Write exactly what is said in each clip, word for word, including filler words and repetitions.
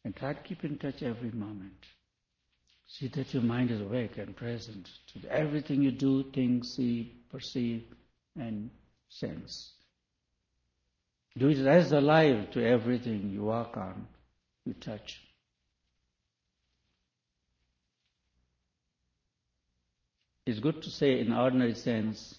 And try to keep in touch every moment. See that your mind is awake and present to everything you do, think, see, perceive, and sense. Do it as alive to everything you walk on, you touch. It's good to say in ordinary sense,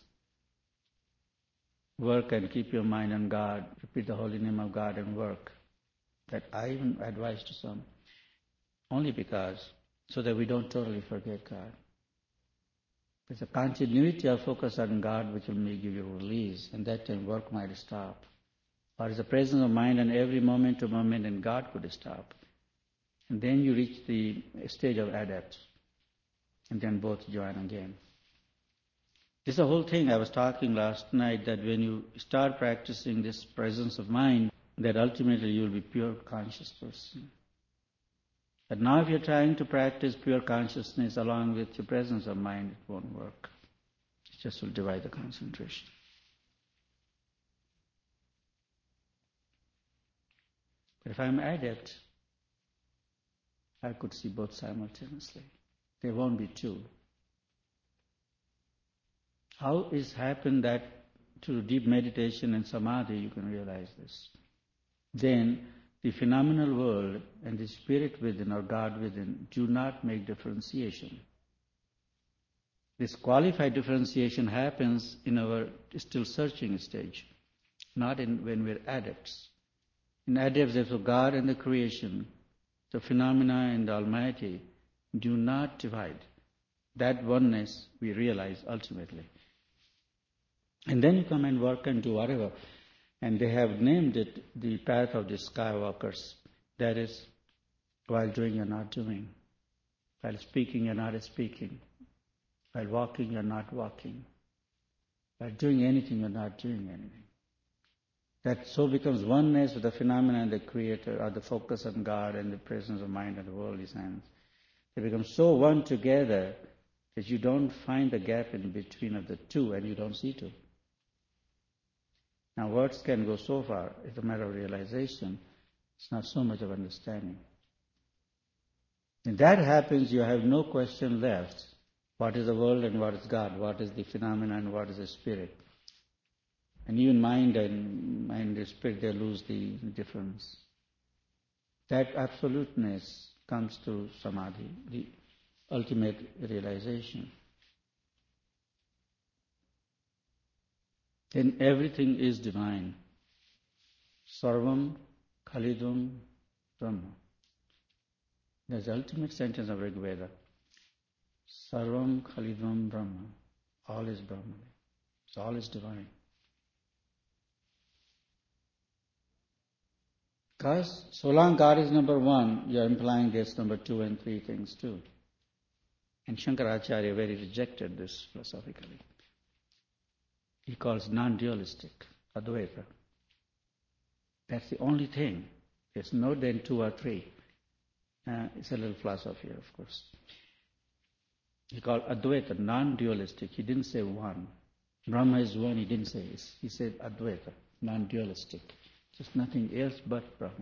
work and keep your mind on God, repeat the holy name of God and work. That I even advise to some, only because, so that we don't totally forget God. There's a continuity of focus on God which will make you release, and that time work might stop. Or is the presence of mind on every moment to moment, and God could stop. And then you reach the stage of adept, and then both join again. This is the whole thing I was talking last night, that when you start practicing this presence of mind, that ultimately you will be pure conscious person. But now if you're trying to practice pure consciousness along with your presence of mind, it won't work. It just will divide the concentration. But if I'm adept, I could see both simultaneously. There won't be two. How is happened that through deep meditation and samadhi you can realize this? Then the phenomenal world and the spirit within or God within do not make differentiation. This qualified differentiation happens in our still searching stage, not in when we're adepts. In adepts, therefore, God and the creation, the phenomena and the Almighty do not divide. That oneness we realize ultimately. And then you come and work and do whatever. And they have named it the path of the skywalkers. That is, while doing you're not doing. While speaking you're not speaking. While walking you're not walking. While doing anything you're not doing anything. That so becomes oneness with the phenomena and the Creator, or the focus on God and the presence of mind and the worldly sense. They become so one together that you don't find the gap in between of the two, and you don't see two. Now words can go so far, it's a matter of realization, it's not so much of understanding. When that happens, you have no question left. What is the world and what is God? What is the phenomena and what is the spirit? And even mind and mind and spirit, they lose the difference. That absoluteness comes through samadhi, the ultimate realization. Then everything is divine. Sarvam Khalidam Brahma. That's the ultimate sentence of Rig Veda. Sarvam Khalidam Brahma. All is Brahman. So all is divine. Because so long God is number one, you are implying there's number two and three things too. And Shankaracharya very rejected this philosophically. He calls non-dualistic, Advaita. That's the only thing. There's no then two or three. Uh, it's a little philosophy, of course. He called Advaita non-dualistic. He didn't say one. Brahma is one, he didn't say this. He said Advaita, non-dualistic. Just nothing else but Brahma.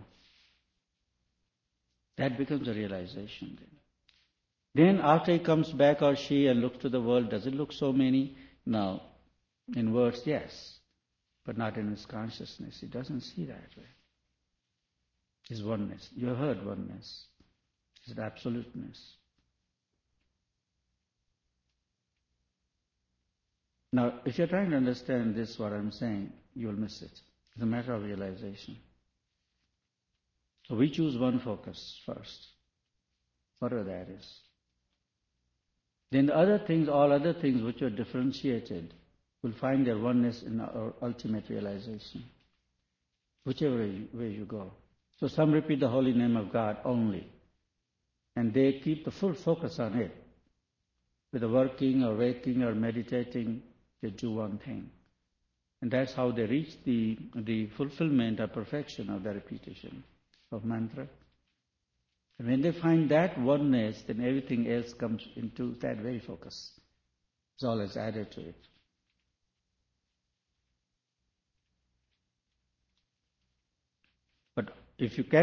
That becomes a realization then. Then after he comes back or she and looks to the world, does it look so many? No. In words, yes. But not in his consciousness. He doesn't see that way. His oneness. You have heard oneness. His absoluteness. Now, if you're trying to understand this, what I'm saying, you will miss it. It's a matter of realization. So we choose one focus first, whatever that is. Then the other things, all other things which are differentiated, will find their oneness in our ultimate realization, whichever way you go. So some repeat the holy name of God only, and they keep the full focus on it. With the working or waking or meditating, they do one thing. And that's how they reach the, the fulfillment or perfection of the repetition of mantra. And when they find that oneness, then everything else comes into that very focus. It's all is added to it. But if you can